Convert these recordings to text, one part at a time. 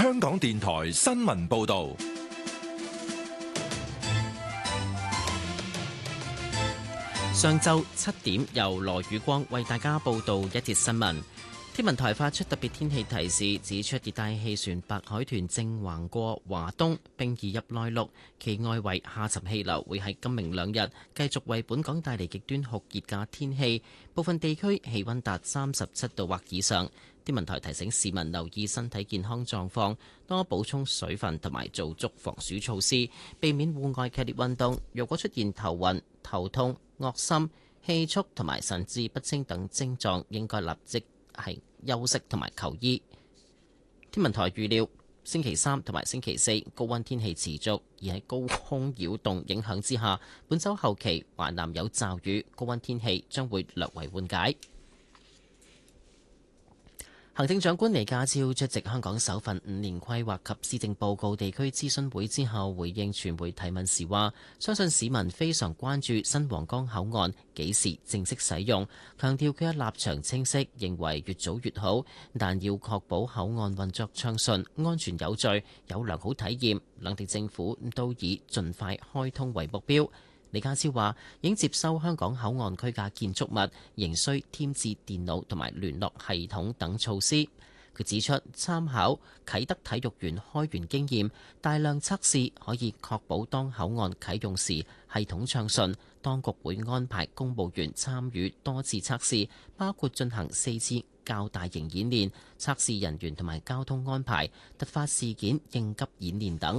香港電台新聞報道。 上晝7點，由羅宇光為大家報道一節新聞。天文台發出特別天氣提示，指出熱帶氣旋白海豚正橫過華東並移入內陸，其外圍下沉氣流會喺今明兩日繼續為本港帶嚟極端酷熱嘅天氣，部分地區氣溫達37度或以上。天文台提醒市民留意身體健康狀況，多補充水分同埋做足防暑措施，避免戶外劇烈運動。若果出現頭暈、頭痛、惡心、氣促同埋神志不清等症狀，應該立即休息同埋求醫。天文台預料星期三同埋星期四高溫天氣持續，而喺高空擾動影響之下，本週後期華南有驟雨，高溫天氣將會略為緩解。行政長官李家超出席香港首份5年規劃及施政報告地區諮詢會之後，回應傳媒提問時話，相信市民非常關注新皇崗口岸幾時正式使用，強調佢嘅立場清晰，認為越早越好，但要確保口岸運作暢順、安全有序、有良好體驗，兩地政府都以盡快開通為目標。李家超話：已經接收香港口岸區嘅建築物，仍需添置電腦同埋聯絡系統等措施。佢指出，參考啟德體育園開園經驗，大量測試可以確保當口岸啟用時系統暢順。當局會安排公務員參與多次測試，包括進行4次較大型演練，測試人員同埋交通安排、突發事件應急演練等。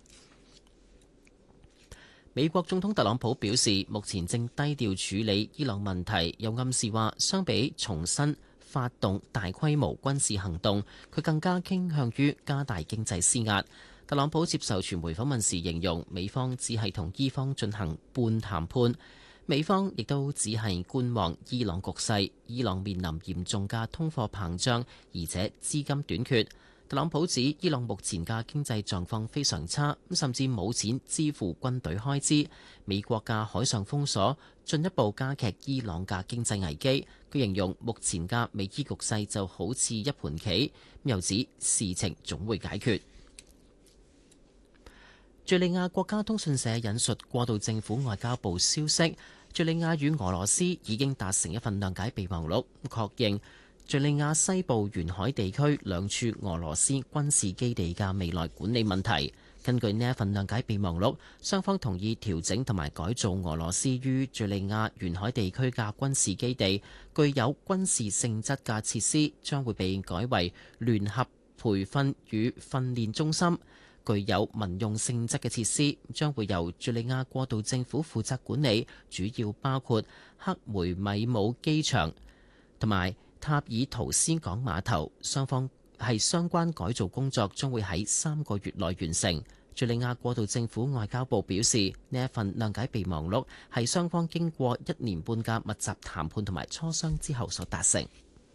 美國總統特朗普表示，目前正低調處理伊朗問題，又暗示話，相比重新發動大規模軍事行動，佢更加傾向於加大經濟施壓。特朗普接受傳媒訪問時形容，美方只係同伊方進行半談判，美方亦都只係觀望伊朗局勢。伊朗面臨嚴重嘅通貨膨脹，而且資金短缺。特朗普指伊朗目前嘅經濟狀況非常差，甚至冇錢支付軍隊開支。美國嘅海上封鎖進一步加劇伊朗嘅經濟危機。佢形容目前嘅美伊局勢就好似一盤棋，又指事情總會解決。敘利亞國家通訊社引述過渡政府外交部消息，敘利亞與俄羅斯已經達成一份諒解備忘錄，確認敘利亞西部沿海地區2處俄羅斯軍事基地嘅未來管理問題。根據呢一份諒解備忘錄，雙方同意調整同埋改造俄羅斯於敘利亞沿海地區嘅軍事基地，具有軍事性質嘅設施將會被改為聯合培訓與訓練中心。具有民用性質嘅設施將會由敘利亞過渡政府負責管理，主要包括克梅米姆機場同埋塔爾圖斯港碼頭。雙方係相關改造工作將會喺3個月內完成。敘利亞過渡政府外交部表示，呢一份諒解備忘錄係雙方經過1年半嘅密集談判同埋磋商之後所達成。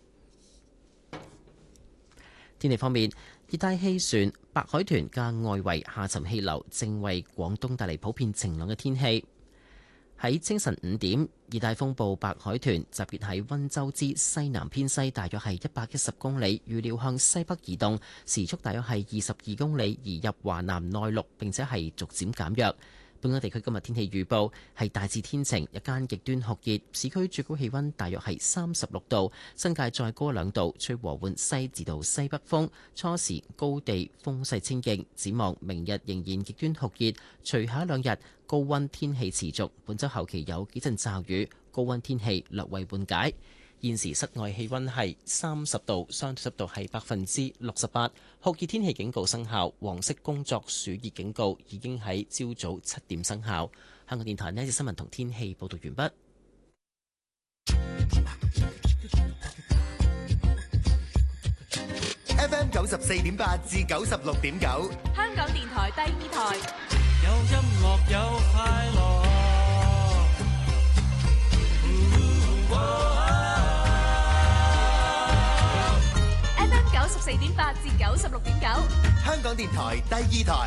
天氣方面，熱帶氣旋白海豚嘅外圍下沉氣流正為廣東帶嚟普遍晴朗嘅天氣。喺清晨5點，熱帶風暴白海豚集結喺溫州之西南偏西，大約係110公里，預料向西北移動，時速大約係22公里，移入華南內陸，並且係逐漸減弱。本港地區今日天氣預報係大致天晴，日間極端酷熱，市區最高氣溫大約係36度，新界再高2度，吹和緩西至到西北風，初時高地風勢清勁。展望明日仍然極端酷熱，隨後2日高溫天氣持續，本週後期有幾陣驟雨，高溫天氣略為緩解。現時室外氣溫係30度，相對濕度係68%，酷熱天氣警告生效，黃色工作暑熱警告已經喺朝早7點生效。香港電台呢一節新聞同天氣報道完畢。 FM 94.8至96.9， 香港電台第2台， 有音樂有快樂。 FM 94.8至96.9， 香港電台第2台。